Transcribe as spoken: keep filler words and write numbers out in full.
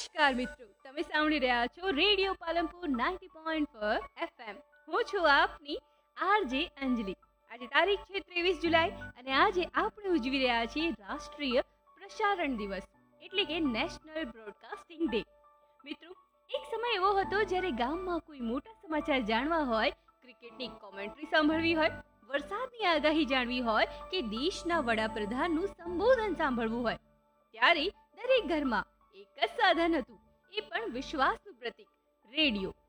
નમસ્કાર મિત્રો, તમે સાંભળી રહ્યા છો radio Palanpur ninety point four FM. હું છું આપની આરજે અંજલિ. આજે તારીખ છે ત્રેવીસ જુલાઈ અને આજે આપણે ઉજવી રહ્યા છીએ રાષ્ટ્રીય પ્રસારણ દિવસ એટલે કે નેશનલ બ્રોડકાસ્ટિંગ ડે. મિત્રો, એક સમય એવો હતો જ્યારે ગામમાં કોઈ મોટા સમાચાર જાણવા હોય, ક્રિકેટની કોમેન્ટ્રી સાંભળવી હોય, વરસાદની આગાહી જાણવી હોય કે દેશના વડાપ્રધાનનું સંબોધન સાંભળવું હોય, ત્યારે દરેક ઘરમાં એક જ સાધન હતું, એ પણ વિશ્વાસનું પ્રતીક રેડિયો.